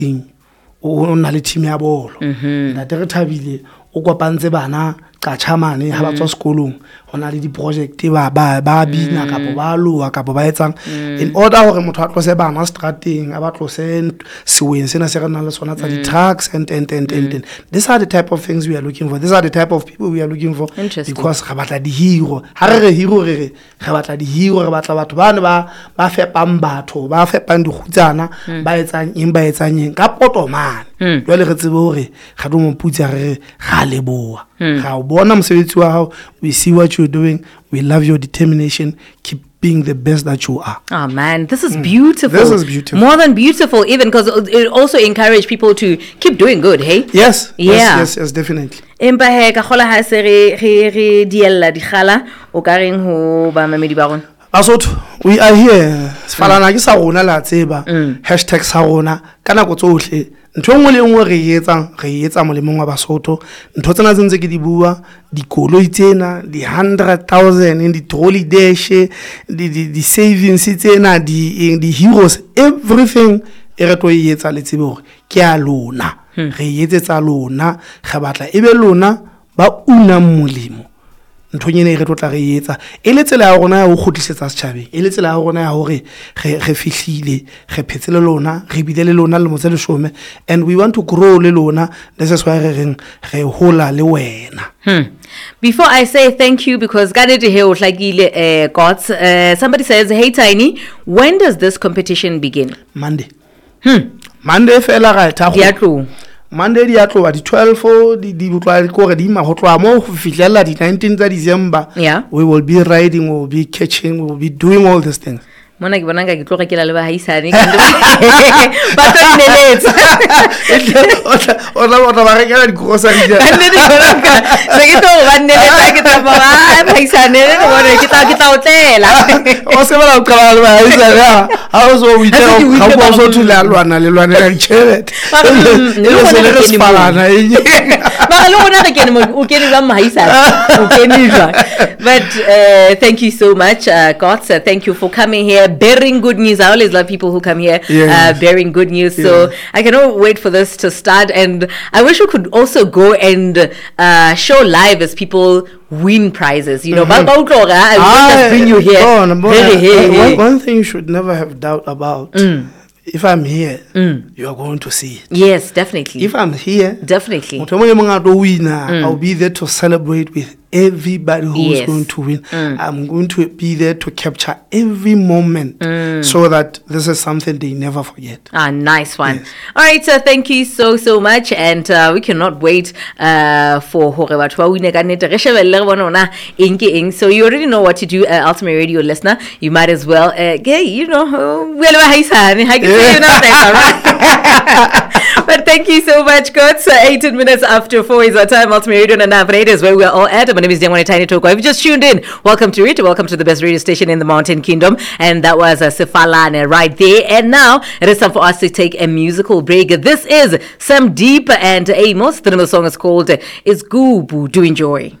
o na le team ya bolo ntate re thabile o kopantse bana ka chamane ha ba tswa sekolong hona le di project ba bina kapo ba loa kapo ba etsang in order hore motho a tlose bana strateng a ba tlose seweng sena se re nang le sona tsa di trucks and these are the type of things we are looking for. These are the type of people we are looking for, because re batla di hero ha re hero re batla di hero re batla batho bana ba fepang batho ba fepang di khutsana ba etsang ka potomane jwale re tsebe hore ga do mo putsa re ga leboa ga o bona mosebetsi wa hao. We see what you're doing. We love your determination. Keep being the best that you are. Oh man, this is beautiful. This is beautiful. More than beautiful, even, because it also encourage people to keep doing good. Hey. Yes. Yeah. Yes. Definitely. Empa he ka khola ha se re diella di khala o ka reng ho ba mamedi ba rona. Basotho, we are here. Sefalana ke sa rona la tseba. # sa rona kana go tsohle. Ntho ngwe le ngwe re etsa molemong wa Basotho. Ntho tsena tse ke di bua, dikoloi tsena, di 100,000 di trolley dash, di savings tsena, di heroes, everything e re tlo etsa le tsebe hore ke a lona. Re etsetsa lona, ga batla ebe lona ba una molemo. Ntho nyene re tla re etsa e le tsela ya rona ya ho khotlisetsa setjhabeng, e le tsela ya rona ya hore re fihlile re phetsele lona re bile le lona le motse le shome, and we want to grow le lona. This is why re hola le wena. Before I say thank you, because Gods, somebody says, hey Tiny, when does this competition begin? Monday. Monday fela ga ta Monday di atloa di 12 di butlwa gore di ma go tloa mo go fitlela di 19 tsa December. Yeah. We will be riding, we will be catching, we will be doing all these things. Mona ke bona ke tlo ga ke la le ba haisane ba tlo ineletsa o ba re ke di grocery ba ne di bona ka se ke tlo ba neletsa ke tla ba haisane le bona ke tla o tlela o se ba ka le ba haisane ha o so we tell ga bo so thula lwana le di chelete le se le spalana ba le bona re kene o kene ba haisane o kene jwa. But thank you so much, Gods. Thank you for coming here, bearing good news. I always love people who come here bearing good news. Yeah. So I cannot wait for this to start. And I wish we could also go and show live as people win prizes. You know, I will just bring you here. One thing you should never have doubt about. If I'm here, you are going to see it. Yes, definitely. If I'm here, definitely. I'll be there to celebrate with everybody who is going to win. I'm going to be there to capture every moment so that this is something they never forget. Nice one. Yes. All right, so thank you so much, and we cannot wait for so you already know what to do, Ultimate Radio listener. You might as well but thank you so much, Gods. 18 minutes after 4 is our time. Ultimate Radio and Navraid is where we are all at. My name is Diamone Tiny Toko. If you just tuned in, welcome to it. Welcome to the best radio station in the Mountain Kingdom. And that was Sefalane right there. And now it is time for us to take a musical break. This is Sam Deep and Amos. The name of the song is called Is Goobu. Do enjoy.